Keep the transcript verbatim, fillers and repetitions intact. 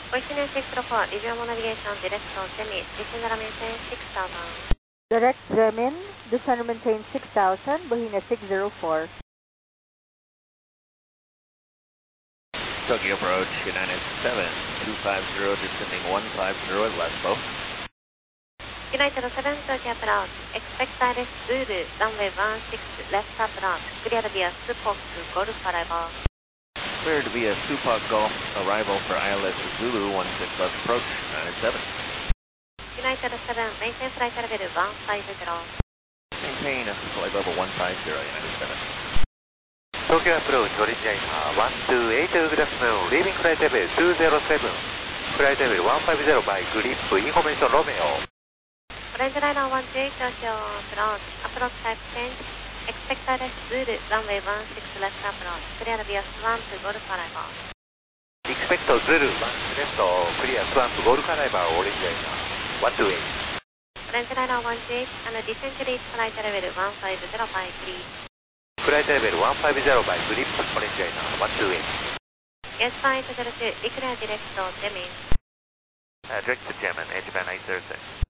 Ocean six zero four, visual navigation, direct to Semi, descend and maintain six thousand. Direct Zemin, descend and maintain six thousand, Bohina six zero four. Tokyo approach, United seven two five zero, descending one five zero at Lesbo. United seven, Tokyo approach, expect direct Zulu, runway one six, left approach, clear via Supok to Golf arrival. Cleared via Supok Golf, arrival for I L S Zulu one six left approach, United seven. United seven, maintain flight level one five zero. Maintain flight level one five zero, United seven. Tokyo approach, originator one two eight, good afternoon, leaving flight level two zero seven, flight level one five zero by grip, information Romeo. Orange liner one two eight, Tokyo approach, approach type change, expect direct Zulu, runway one six left approach, clear via Swan to Golf arrival. Expect Zulu one left, clear Swan to Golf arrival, originator one two eight. Orange liner one two eight, and descent to reach flight level one five zero by grip. Flight level one five zero by grip, orange liner one two eight. Yes, five zero two, declare direct to Gemini. Uh, direct to German, H-band eight zero six.